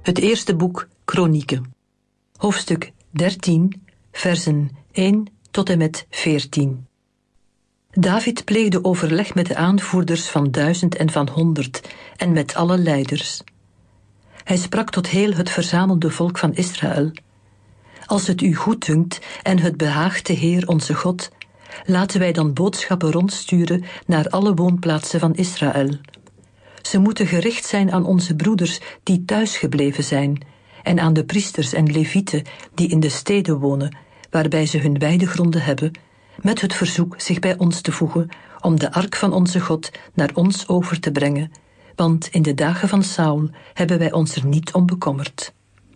Het eerste boek Kronieken. Hoofdstuk 13, versen 1 tot en met 14. David pleegde overleg met de aanvoerders van 1000 en van 100 en met alle leiders. Hij sprak tot heel het verzamelde volk van Israël. Als het u goeddunkt en het behaagt de Heer onze God, laten wij dan boodschappen rondsturen naar alle woonplaatsen van Israël. Ze moeten gericht zijn aan onze broeders die thuisgebleven zijn en aan de priesters en levieten die in de steden wonen, waarbij ze hun weidegronden hebben, met het verzoek zich bij ons te voegen om de ark van onze God naar ons over te brengen, want in de dagen van Saul hebben wij ons er niet om bekommerd.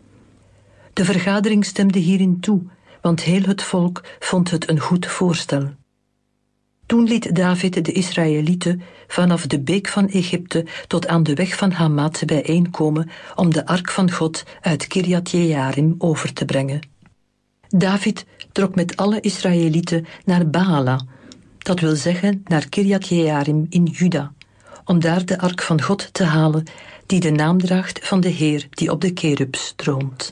De vergadering stemde hierin toe, want heel het volk vond het een goed voorstel. Toen liet David de Israëlieten vanaf de beek van Egypte tot aan de weg van Hamat bijeenkomen om de ark van God uit Kirjat-Jearim over te brengen. David trok met alle Israëlieten naar Baala, dat wil zeggen naar Kirjat-Jearim in Juda, om daar de ark van God te halen, die de naam draagt van de Heer die op de Kerubs stroomt.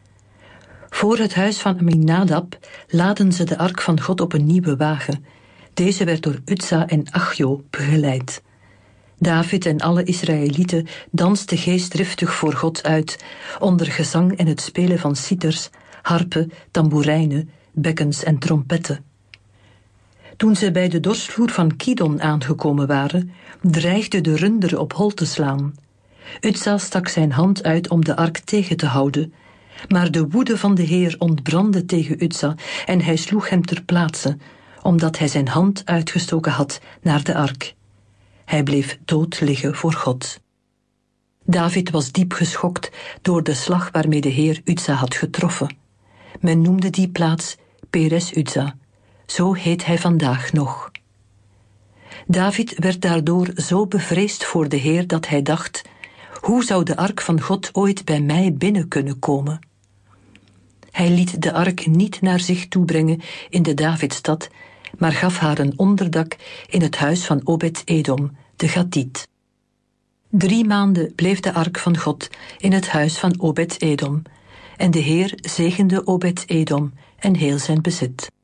Voor het huis van Aminadab laden ze de ark van God op een nieuwe wagen. Deze werd door Utza en Achjo begeleid. David en alle Israëlieten dansten geestdriftig voor God uit, onder gezang en het spelen van citers, harpen, tamboerijnen, bekkens en trompetten. Toen ze bij de dorsvloer van Kidon aangekomen waren, dreigden de runderen op hol te slaan. Utza stak zijn hand uit om de ark tegen te houden, maar de woede van de Heer ontbrandde tegen Utza en hij sloeg hem ter plaatse, omdat hij zijn hand uitgestoken had naar de ark. Hij bleef dood liggen voor God. David was diep geschokt door de slag waarmee de Heer Utza had getroffen. Men noemde die plaats Peres Utza. Zo heet hij vandaag nog. David werd daardoor zo bevreesd voor de Heer dat hij dacht: hoe zou de ark van God ooit bij mij binnen kunnen komen? Hij liet de ark niet naar zich toebrengen in de Davidstad, maar gaf haar een onderdak in het huis van Obed-Edom, de Gatiet. 3 maanden bleef de ark van God in het huis van Obed-Edom, en de Heer zegende Obed-Edom en heel zijn bezit.